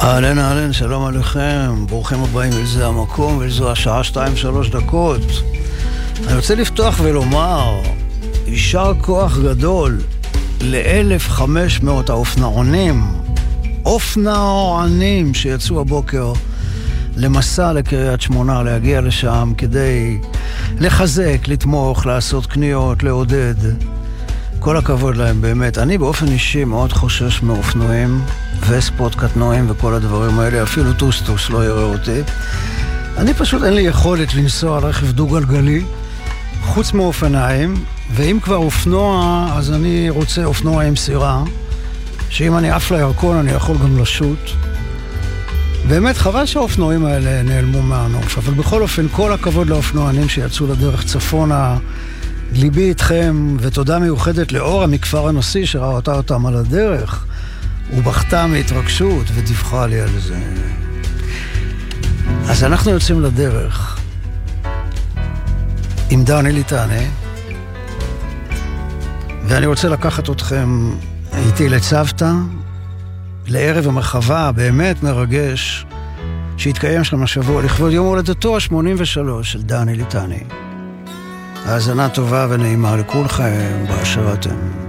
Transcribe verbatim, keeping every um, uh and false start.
אהלן אהלן, שלום עליכם, ברוכים הבאים אל זה המקום ואל זו השעה שתיים שלוש דקות. אני רוצה לפתוח ולומר יישר כוח גדול ל-אלף וחמש מאות האופנוענים אופנוענים שיצאו הבוקר למסע לקריית שמונה, להגיע לשם כדי לחזק, לתמוך, לעשות קניות, לעודד. כל הכבוד להם באמת. אני באופן אישי מאוד חושש מאופנועים וספורט קטנועים וכל הדברים האלה, אפילו טוסטוס לא יראה אותי. אני פשוט אין לי יכולת לנסוע על רכב דו-גלגלי חוץ מאופניים, ואם כבר אופנוע אז אני רוצה אופנוע עם סירה, שאם אני עף לירקון אני יכול גם לשוט. באמת חבל שהאופנועים האלה נעלמו מהנוף, אבל בכל אופן כל הכבוד לאופנוענים שיצאו לדרך צפונה. ליבי איתכם, ותודה מיוחדת לאורה מכפר הנשיא שראתה אותם על הדרך ובכתה מהתרגשות ודיווחה לי על זה. אז אנחנו יוצאים לדרך עם דני ליטני, ואני רוצה לקחת אתכם איתי לצוותא, לערב המחווה באמת מרגש שהתקיים שם השבוע לכבוד יום הולדתו ה-שמונים ושלוש של דני ליטני. האזנה טובה ונעימה לכולכם באשר אתם.